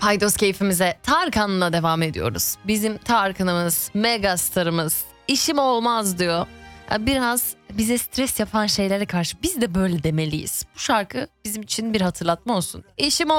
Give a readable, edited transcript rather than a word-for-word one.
Haydos keyfimize Tarkan'la devam ediyoruz. Bizim Tarkan'ımız, megastarımız, işim olmaz diyor. Biraz bize stres yapan şeylere karşı biz de böyle demeliyiz. Bu şarkı bizim için bir hatırlatma olsun. İşim